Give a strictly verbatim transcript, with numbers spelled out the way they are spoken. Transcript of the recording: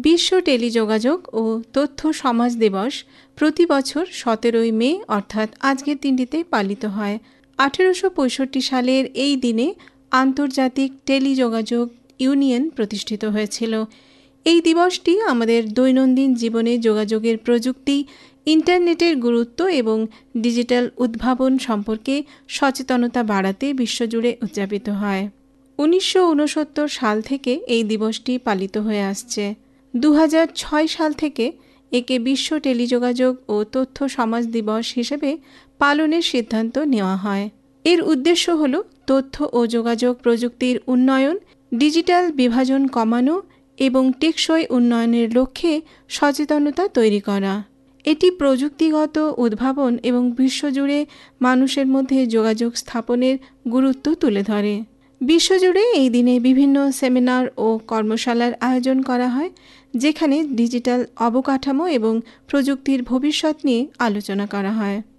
বিশ্ব টেলিযোগাযোগ ও তথ্য সমাজ দিবস প্রতি বছর সতেরোই মে অর্থাৎ আজকের দিনটিতে পালিত হয়। আঠেরোশো পঁয়ষট্টি সালের এই দিনে আন্তর্জাতিক টেলিযোগাযোগ ইউনিয়ন প্রতিষ্ঠিত হয়েছিল। এই দিবসটি আমাদের দৈনন্দিন জীবনে যোগাযোগের প্রযুক্তি, ইন্টারনেটের গুরুত্ব এবং ডিজিটাল উদ্ভাবন সম্পর্কে সচেতনতা বাড়াতে বিশ্বজুড়ে উদযাপিত হয়। উনিশশো ঊনসত্তর সাল থেকে এই দিবসটি পালিত হয়ে আসছে। দু হাজার ছয় সাল থেকে একে বিশ্ব টেলিযোগাযোগ ও তথ্য সমাজ দিবস হিসেবে পালনের সিদ্ধান্ত নেওয়া হয়। এর উদ্দেশ্য হল তথ্য ও যোগাযোগ প্রযুক্তির উন্নয়ন, ডিজিটাল বিভাজন কমানো এবং টেকসই উন্নয়নের লক্ষ্যে সচেতনতা তৈরি করা। এটি প্রযুক্তিগত উদ্ভাবন এবং বিশ্বজুড়ে মানুষের মধ্যে যোগাযোগ স্থাপনের গুরুত্ব তুলে ধরে। বিশ্বজুড়ে এই দিনে বিভিন্ন সেমিনার ও কর্মশালার আয়োজন করা হয়, যেখানে ডিজিটাল অবকাঠামো এবং প্রযুক্তির ভবিষ্যৎ নিয়ে আলোচনা করা হয়।